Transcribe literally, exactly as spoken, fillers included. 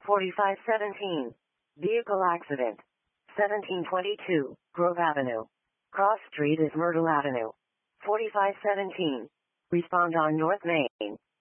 forty-five seventeen. Vehicle accident. seventeen twenty-two, Grove Avenue. Cross Street is Myrtle Avenue. forty-five seventeen. Respond on North Main.